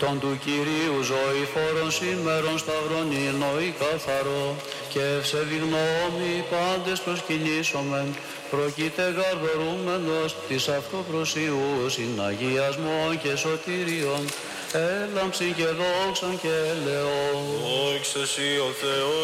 Τον του Κυρίου ζωή φόρων σήμερον σταυρών ήλνοη καθαρό και ευσεβή γνώμη πάντες προσκυνήσομεν προκείται γαρδορούμενος της αυτοπροσιού συναγιασμών και σωτήριων έλαμψη και δόξαν και ελεόν. Δόξα σοι ο Θεός.